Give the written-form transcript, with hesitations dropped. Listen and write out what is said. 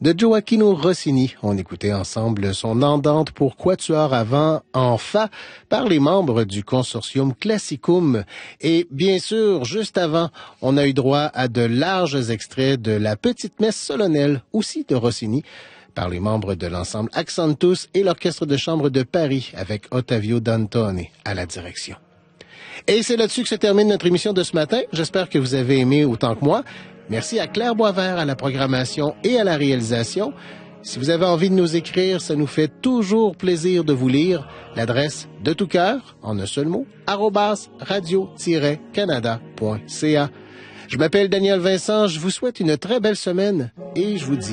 de Gioacchino Rossini. On écoutait ensemble son Andante pour quatuor avant en fa par les membres du consortium Classicum. Et bien sûr, juste avant, on a eu droit à de larges extraits de la petite messe solennelle, aussi de Rossini, par les membres de l'ensemble Accentus et l'Orchestre de chambre de Paris avec Ottavio Dantone à la direction. Et c'est là-dessus que se termine notre émission de ce matin. J'espère que vous avez aimé autant que moi. Merci à Claire Boisvert à la programmation et à la réalisation. Si vous avez envie de nous écrire, ça nous fait toujours plaisir de vous lire. L'adresse de tout cœur, en un seul mot, @radio-canada.ca. Je m'appelle Daniel Vincent, je vous souhaite une très belle semaine et je vous dis